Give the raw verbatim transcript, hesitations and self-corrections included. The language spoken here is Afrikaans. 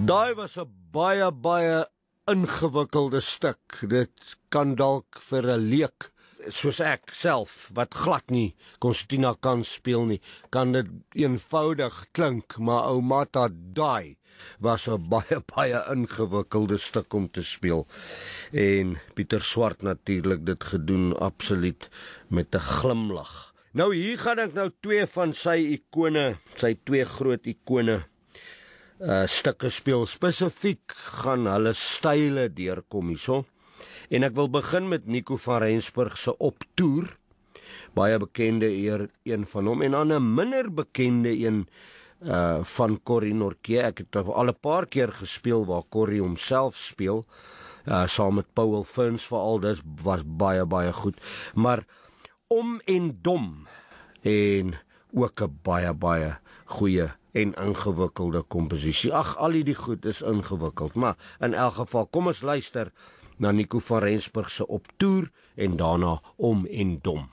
Daai was 'n baie baie ingewikkelde stuk. Dit kan dalk vir 'n leek soos ek self wat glad nie Concertina kan speel nie, kan dit eenvoudig klink, maar ou Mata, daai was 'n baie baie ingewikkelde stuk om te speel. En Pieter Swart natuurlik dit gedoen absoluut met 'n glimlag. Nou hier gaan ek nou twee van sy ikone, sy twee groot ikone Uh, stukke speel. Spesifiek gaan hulle style deurkom hierso. En ek wil begin met Nico van Rensburg se Op Toer. Baie bekende eer een van hom en dan 'n minder bekende een uh, van Corrie Nortje. Ek het al 'n paar keer gespeel waar Corrie homself speel, uh, saam met Paul Fins veral. Dit was baie baie goed. Maar Om en Dom en ook 'n baie baie goeie en ingewikkelde komposisie. Ag, al die goed is ingewikkeld, maar in elk geval, kom ons luister na Nico van Rensburg se Op Toer en daarna Om en Dom.